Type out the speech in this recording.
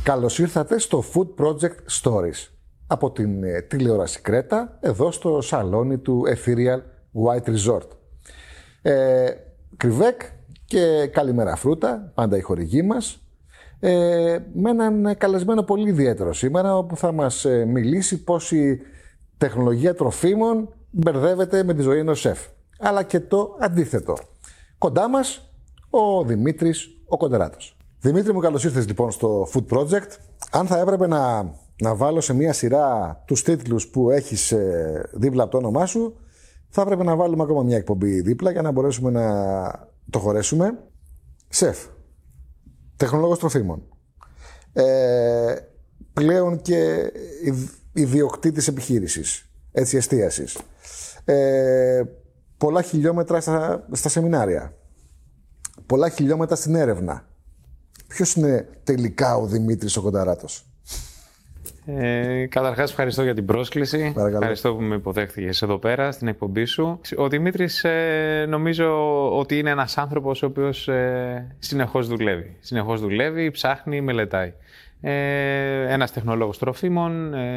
Καλώς ήρθατε στο Food Project Stories από την τηλεόραση Κρέτα, εδώ στο σαλόνι του Ethereal White Resort. Κρυβέκ και καλημέρα φρούτα, πάντα η χορηγή μας, με έναν καλεσμένο πολύ ιδιαίτερο σήμερα, όπου θα μας μιλήσει πώς η τεχνολογία τροφίμων μπερδεύεται με τη ζωή ενός σεφ, αλλά και το αντίθετο. Κοντά μας ο Δημήτρης ο Κοντεράτος. Δημήτρη μου, καλώς ήρθες λοιπόν στο Food Project. Αν θα έπρεπε να βάλω σε μία σειρά τους τίτλους που έχεις δίπλα από το όνομά σου, θα έπρεπε να βάλουμε ακόμα μια εκπομπή δίπλα για να μπορέσουμε να το χωρέσουμε. Σεφ, τεχνολόγος τροφίμων, πλέον και ιδιοκτήτης επιχείρησης, έτσι, εστίασης, πολλά χιλιόμετρα στα σεμινάρια, πολλά χιλιόμετρα στην έρευνα. Ποιος είναι τελικά ο Δημήτρης ο Κονταράτος? Καταρχάς, ευχαριστώ για την πρόσκληση. Παρακαλώ. Ευχαριστώ που με υποδέχτηκες εδώ πέρα στην εκπομπή σου. Ο Δημήτρης νομίζω ότι είναι ένας άνθρωπος ο οποίος συνεχώς δουλεύει. Συνεχώς δουλεύει, ψάχνει, μελετάει. Ένας τεχνολόγος τροφίμων.